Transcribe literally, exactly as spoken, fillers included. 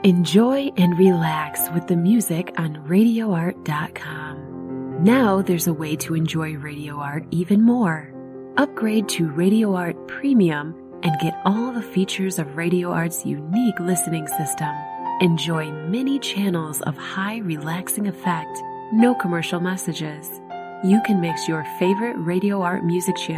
Enjoy and relax with the music on radio art dot com. Now there's a way to enjoy Radio Art even more. Upgrade to Radio Art Premium and get all the features of Radio Art's unique listening system. Enjoy many channels of high relaxing effect, no commercial messages. You can mix your favorite Radio Art music channel